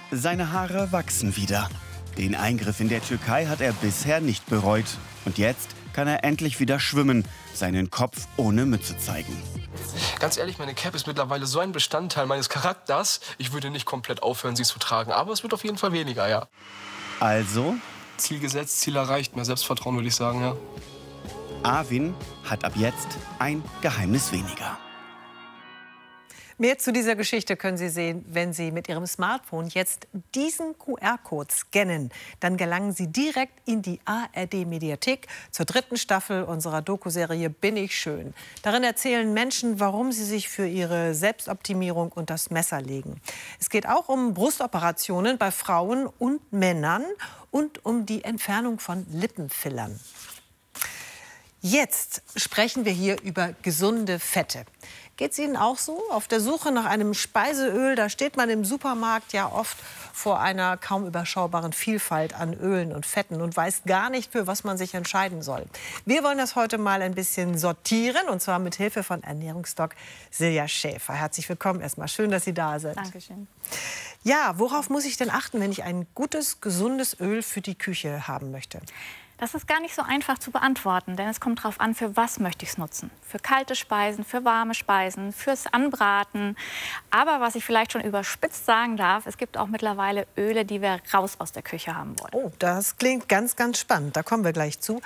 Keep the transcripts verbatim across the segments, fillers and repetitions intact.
Seine Haare wachsen wieder. Den Eingriff in der Türkei hat er bisher nicht bereut. Und jetzt kann er endlich wieder schwimmen, seinen Kopf ohne Mütze zeigen. Ganz ehrlich, meine Cap ist mittlerweile so ein Bestandteil meines Charakters. Ich würde nicht komplett aufhören, sie zu tragen. Aber es wird auf jeden Fall weniger, ja. Also? Ziel gesetzt, Ziel erreicht. Mehr Selbstvertrauen, würde ich sagen, ja. Arvin hat ab jetzt ein Geheimnis weniger. Mehr zu dieser Geschichte können Sie sehen, wenn Sie mit Ihrem Smartphone jetzt diesen Q R-Code scannen. Dann gelangen Sie direkt in die A R D-Mediathek zur dritten Staffel unserer Doku-Serie Bin ich schön. Darin erzählen Menschen, warum sie sich für ihre Selbstoptimierung unter das Messer legen. Es geht auch um Brustoperationen bei Frauen und Männern und um die Entfernung von Lippenfillern. Jetzt sprechen wir hier über gesunde Fette. Geht es Ihnen auch so? Auf der Suche nach einem Speiseöl, da steht man im Supermarkt ja oft vor einer kaum überschaubaren Vielfalt an Ölen und Fetten und weiß gar nicht, für was man sich entscheiden soll. Wir wollen das heute mal ein bisschen sortieren, und zwar mit Hilfe von Ernährungsdoc Silja Schäfer. Herzlich willkommen erstmal. Schön, dass Sie da sind. Dankeschön. Ja, worauf muss ich denn achten, wenn ich ein gutes, gesundes Öl für die Küche haben möchte? Das ist gar nicht so einfach zu beantworten, denn es kommt darauf an, für was möchte ich es nutzen. Für kalte Speisen, für warme Speisen, fürs Anbraten. Aber was ich vielleicht schon überspitzt sagen darf, es gibt auch mittlerweile Öle, die wir raus aus der Küche haben wollen. Oh, das klingt ganz, ganz spannend. Da kommen wir gleich zu.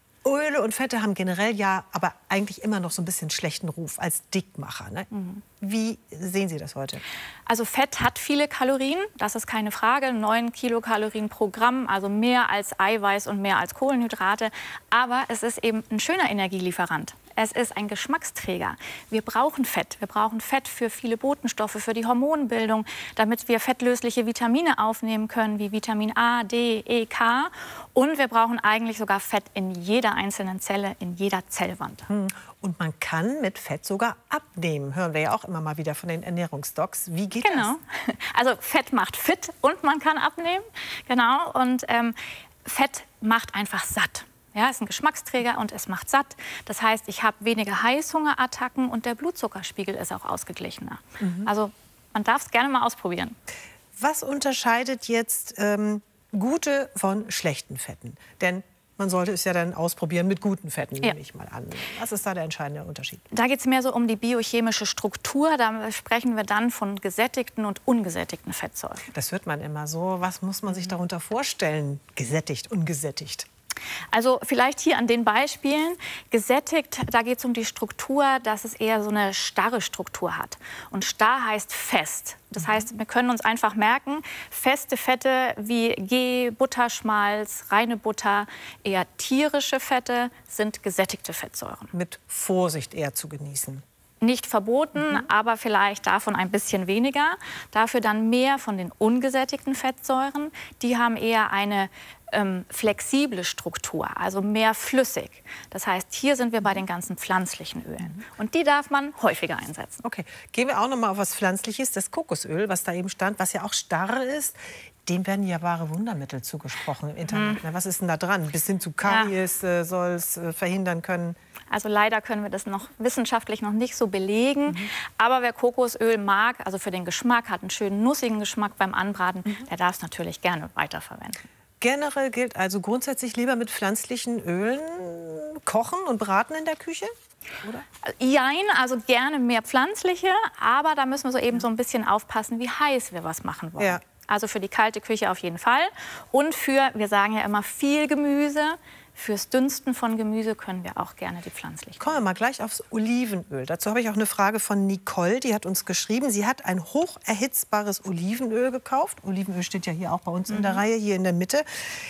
Öle und Fette haben generell ja aber eigentlich immer noch so ein bisschen schlechten Ruf als Dickmacher. Ne? Mhm. Wie sehen Sie das heute? Also Fett hat viele Kalorien, das ist keine Frage. neun Kilokalorien pro Gramm, also mehr als Eiweiß und mehr als Kohlenhydrate. Aber es ist eben ein schöner Energielieferant. Es ist ein Geschmacksträger. Wir brauchen Fett. Wir brauchen Fett für viele Botenstoffe, für die Hormonbildung, damit wir fettlösliche Vitamine aufnehmen können, wie Vitamin A, D, E, K. Und wir brauchen eigentlich sogar Fett in jeder einzelnen Zelle, in jeder Zellwand. Und man kann mit Fett sogar abnehmen. Hören wir ja auch immer mal wieder von den Ernährungsdocs. Wie geht genau. das? Also Fett macht fit und man kann abnehmen. Genau. Und ähm, Fett macht einfach satt. Ja, es ist ein Geschmacksträger und es macht satt. Das heißt, ich habe weniger Heißhungerattacken und der Blutzuckerspiegel ist auch ausgeglichener. Mhm. Also man darf es gerne mal ausprobieren. Was unterscheidet jetzt ähm, gute von schlechten Fetten? Denn man sollte es ja dann ausprobieren mit guten Fetten, ja. nehme ich mal an. Was ist da der entscheidende Unterschied? Da geht es mehr so um die biochemische Struktur. Da sprechen wir dann von gesättigten und ungesättigten Fettsäuren. Das hört man immer so. Was muss man sich darunter vorstellen? Gesättigt, ungesättigt? Also vielleicht hier an den Beispielen. Gesättigt, da geht es um die Struktur, dass es eher so eine starre Struktur hat. Und starr heißt fest. Das heißt, wir können uns einfach merken, feste Fette wie Ghee, Butterschmalz, reine Butter, eher tierische Fette sind gesättigte Fettsäuren. Mit Vorsicht eher zu genießen. Nicht verboten, mhm. aber vielleicht davon ein bisschen weniger. Dafür dann mehr von den ungesättigten Fettsäuren. Die haben eher eine ähm, flexible Struktur, also mehr flüssig. Das heißt, hier sind wir bei den ganzen pflanzlichen Ölen. Mhm. Und die darf man häufiger einsetzen. Okay, gehen wir auch noch mal auf was Pflanzliches. Das Kokosöl, was da eben stand, was ja auch starr ist. Dem werden ja wahre Wundermittel zugesprochen im Internet. Mhm. Na, was ist denn da dran? Bis hin zu Karies ja. äh, soll es äh, verhindern können. Also leider können wir das noch wissenschaftlich noch nicht so belegen. Mhm. Aber wer Kokosöl mag, also für den Geschmack, hat einen schönen nussigen Geschmack beim Anbraten, mhm. der darf es natürlich gerne weiterverwenden. Generell gilt also grundsätzlich lieber mit pflanzlichen Ölen kochen und braten in der Küche? Oder? Jein, also gerne mehr pflanzliche, aber da müssen wir so eben so ein bisschen aufpassen, wie heiß wir was machen wollen. Ja. Also für die kalte Küche auf jeden Fall. Und für, wir sagen ja immer, viel Gemüse. Fürs Dünsten von Gemüse können wir auch gerne die pflanzlichen. Kommen wir mal gleich aufs Olivenöl. Dazu habe ich auch eine Frage von Nicole. Die hat uns geschrieben, sie hat ein hoch erhitzbares Olivenöl gekauft. Olivenöl steht ja hier auch bei uns mhm. in der Reihe, hier in der Mitte.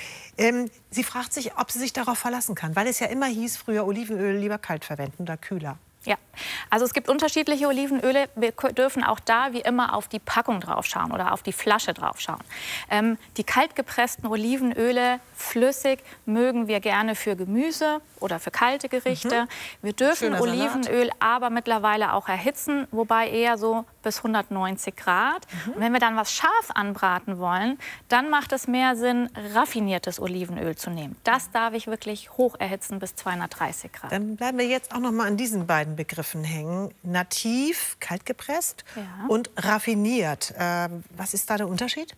Ähm, sie fragt sich, ob sie sich darauf verlassen kann. Weil es ja immer hieß, früher Olivenöl lieber kalt verwenden oder kühler. Ja, also es gibt unterschiedliche Olivenöle. Wir dürfen auch da wie immer auf die Packung drauf schauen oder auf die Flasche drauf schauen. Ähm, die kaltgepressten Olivenöle, flüssig, mögen wir gerne für Gemüse oder für kalte Gerichte. Mhm. Wir dürfen Schöner Olivenöl Salat. aber mittlerweile auch erhitzen, wobei eher so bis hundertneunzig Grad. Mhm. Und wenn wir dann was scharf anbraten wollen, dann macht es mehr Sinn, raffiniertes Olivenöl zu nehmen. Das darf ich wirklich hoch erhitzen bis zweihundertdreißig Grad. Dann bleiben wir jetzt auch noch mal an diesen beiden Begriffen hängen. Nativ, kaltgepresst ja. und raffiniert. Ähm, was ist da der Unterschied?